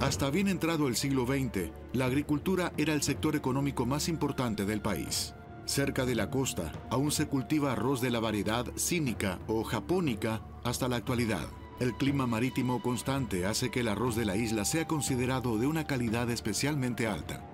Hasta bien entrado el siglo XX, la agricultura era el sector económico más importante del país. Cerca de la costa, aún se cultiva arroz de la variedad cínica o japónica hasta la actualidad. El clima marítimo constante hace que el arroz de la isla sea considerado de una calidad especialmente alta.